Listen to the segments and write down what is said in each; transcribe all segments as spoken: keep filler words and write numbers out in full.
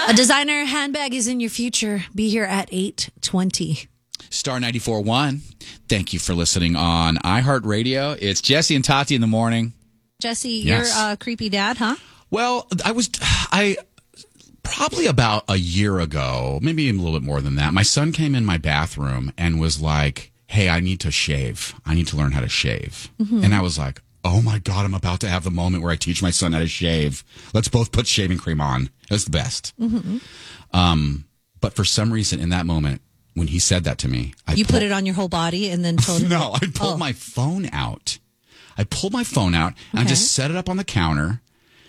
A designer handbag is in your future. Be here at eight twenty. Star ninety-four point one. Thank you for listening on iHeartRadio. It's Jesse and Tati in the morning. Jesse, Yes. you're a creepy dad, huh? Well, I was, I, probably about a year ago, maybe even a little bit more than that, my son came in my bathroom and was like, hey, I need to shave. I need to learn how to shave. Mm-hmm. And I was like, oh my God, I'm about to have the moment where I teach my son how to shave. Let's both put shaving cream on. It was the best. Mm-hmm. Um, but for some reason in that moment, when he said that to me, I You pulled, put it on your whole body and then told him. no, I pulled oh. my phone out. I pulled my phone out and Okay. I just set it up on the counter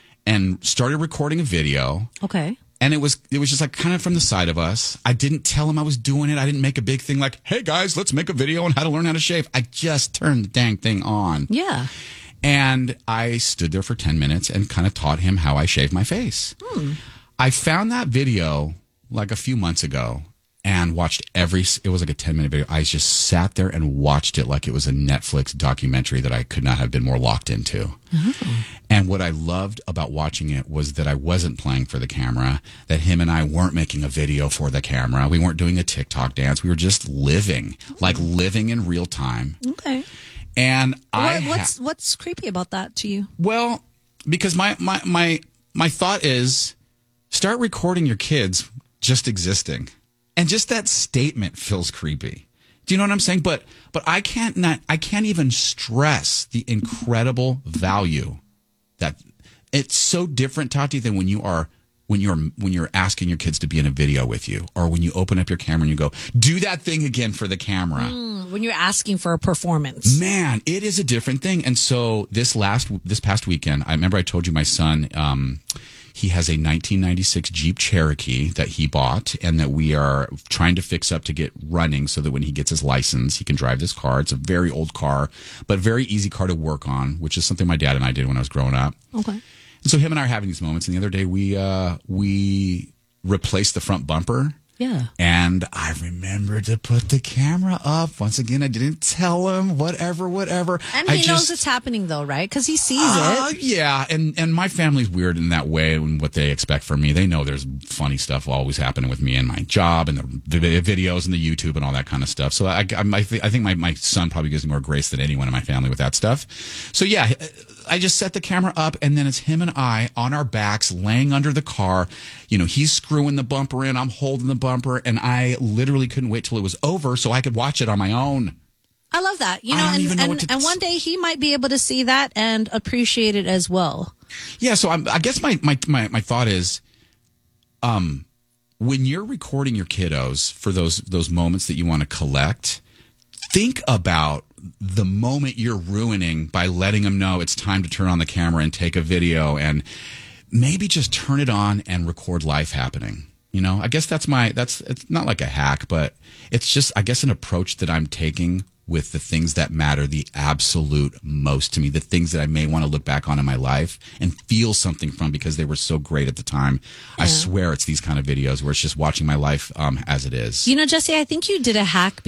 and started recording a video. Okay. And it was it was just like kind of from the side of us. I didn't tell him I was doing it. I didn't make a big thing like, hey guys, let's make a video on how to learn how to shave. I just turned the dang thing on. Yeah. And I stood there for ten minutes and kind of taught him how I shave my face. Hmm. I found that video like a few months ago and watched every, it was like a ten minute video. I just sat there and watched it like it was a Netflix documentary that I could not have been more locked into. Mm-hmm. And what I loved about watching it was that I wasn't playing for the camera, that him and I weren't making a video for the camera. We weren't doing a TikTok dance. We were just living, mm-hmm. like living in real time. Okay. And I what, what's what's creepy about that to you? Well, because my, my, my, my thought is start recording your kids just existing. And just that statement feels creepy. Do you know what I'm saying? But but I can't not I can't even stress the incredible value that it's so different, Tati, than when you are when you're when you're asking your kids to be in a video with you, or when you open up your camera and you go, do that thing again for the camera. Mm, when you're asking for a performance. Man, it is a different thing. And so this last this past weekend, I remember I told you my son um he has a nineteen ninety-six Jeep Cherokee that he bought and that we are trying to fix up to get running so that when he gets his license, he can drive this car. It's a very old car, but very easy car to work on, which is something my dad and I did when I was growing up. Okay. And so him and I are having these moments. And the other day we uh, we replaced the front bumper. Yeah. And I remembered to put the camera up. Once again, I didn't tell him, whatever, whatever. And I he just, knows it's happening, though, right? Because he sees uh, it. Yeah, and, and my family's weird in that way and what they expect from me. They know there's funny stuff always happening with me and my job and the, the videos and the YouTube and all that kind of stuff. So I, I, I think my, my son probably gives me more grace than anyone in my family with that stuff. So yeah, I just set the camera up, and then it's him and I on our backs laying under the car. You know, he's screwing the bumper in, I'm holding the bumper, and I literally couldn't wait till it was over so I could watch it on my own. I love that. You I know, don't and, even know and, what to- and one day he might be able to see that and appreciate it as well. Yeah, so I'm, I guess my, my, my, my thought is, um, when you're recording your kiddos for those those moments that you want to collect, think about the moment you're ruining by letting them know it's time to turn on the camera and take a video, and maybe just turn it on and record life happening. You know, I guess that's my, that's, it's not like a hack, but it's just, I guess, an approach that I'm taking with the things that matter the absolute most to me, the things that I may want to look back on in my life and feel something from because they were so great at the time. Yeah. I swear it's these kind of videos where it's just watching my life um, as it is. You know, Jesse, I think you did a hack